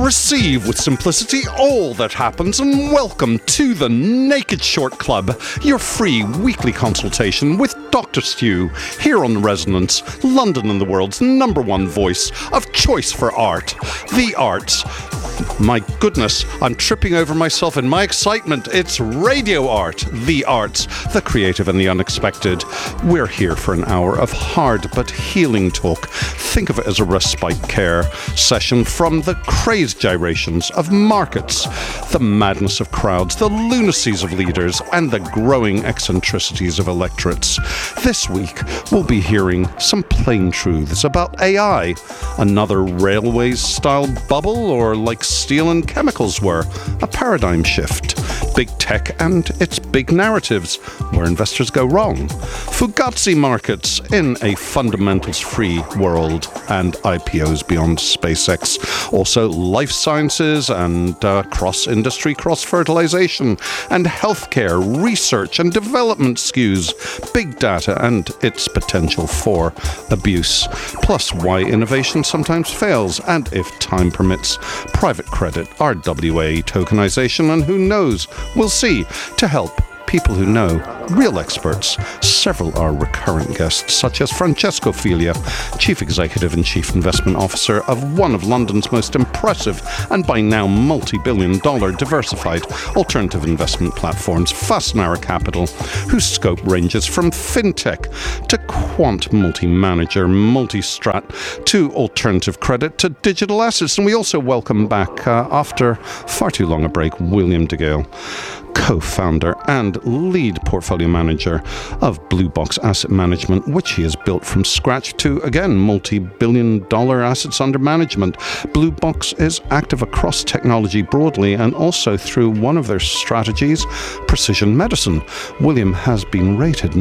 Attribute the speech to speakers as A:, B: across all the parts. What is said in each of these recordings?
A: Receive with simplicity all that happens and welcome to the Naked Short Club, your free weekly consultation with Dr. Stu, here on Resonance, London and the world's #1 voice of choice for art, the arts. My goodness, I'm tripping over myself in my excitement. It's radio art, the arts, the creative and the unexpected. We're here for an hour of hard but healing talk. Think of it as a respite care session from the crazed gyrations of markets, the madness of crowds, the lunacies of leaders, and the growing eccentricities of electorates. This week, we'll be hearing some plain truths about AI, another railways-style bubble, or like steel and chemicals were, a paradigm shift, big tech and its big narratives, where investors go wrong, Fugazi markets in a fundamentals-free world, and IPOs beyond SpaceX. Also, life sciences and cross-industry cross-fertilization, and healthcare, research and development skews, big data and its potential for abuse, plus why innovation sometimes fails, and if time permits, private credit, RWA tokenization, and who knows, we'll see, to help people who know, real experts. Several are recurrent guests, such as Francesco Filia, Chief Executive and Chief Investment Officer of one of London's most impressive and by now multi-billion-dollar diversified alternative investment platforms, Fastnara Capital, whose scope ranges from fintech to quant multi-manager, multi-strat, to alternative credit to digital assets. And we also welcome back, after far too long a break, William DeGale, co-founder and lead portfolio manager of Blue Box Asset Management, which he has built from scratch to, again, multi-billion-dollar assets under management. Blue Box is active across technology broadly and also through one of their strategies, precision medicine. William has been rated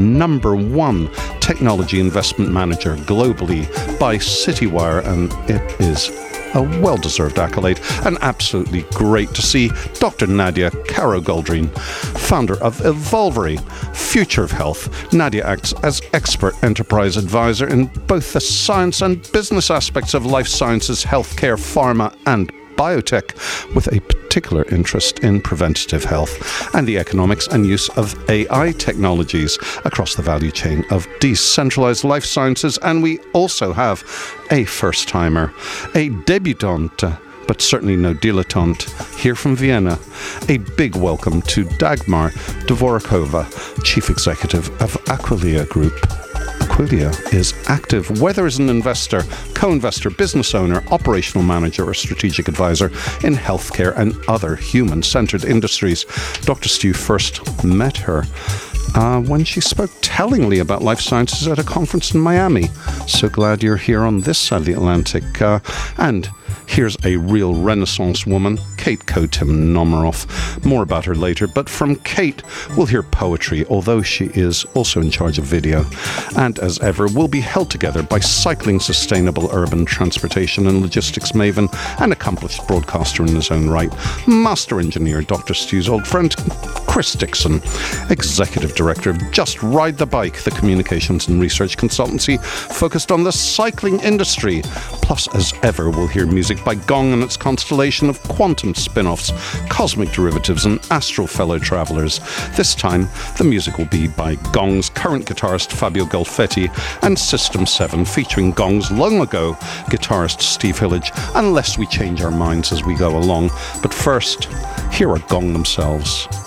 A: #1 technology investment manager globally by Citywire, and it is a well-deserved accolade, and absolutely great to see Dr. Nadia Karo-Goldreen, founder of Evolvery, Future of Health. Nadia acts as expert enterprise advisor in both the science and business aspects of life sciences, healthcare, pharma, and biotech, with a particular interest in preventative health and the economics and use of AI technologies across the value chain of decentralized life sciences. And we also have a first-timer, a debutante, but certainly no dilettante, here from Vienna. A big welcome to Dagmar Dvorakova, Chief Executive of Aquilia Group. Aquilia is active, whether as an investor, co-investor, business owner, operational manager, or strategic advisor in healthcare and other human-centered industries. Dr. Stu first met her when she spoke tellingly about life sciences at a conference in Miami. So glad you're here on this side of the Atlantic. And here's a real Renaissance woman, Kate Kotim-Nomeroff. More about her later, but from Kate, we'll hear poetry, although she is also in charge of video. And as ever, we'll be held together by cycling sustainable urban transportation and logistics maven and accomplished broadcaster in his own right, master engineer, Dr. Stu's old friend, Chris Dixon, Executive Director of Just Ride the Bike, the communications and research consultancy focused on the cycling industry. Plus, as ever, we'll hear music by Gong and its constellation of quantum spin-offs, cosmic derivatives, and astral fellow travelers. This time, the music will be by Gong's current guitarist Fabio Golfetti and System 7, featuring Gong's long ago guitarist Steve Hillage, unless we change our minds as we go along. But first, here are Gong themselves.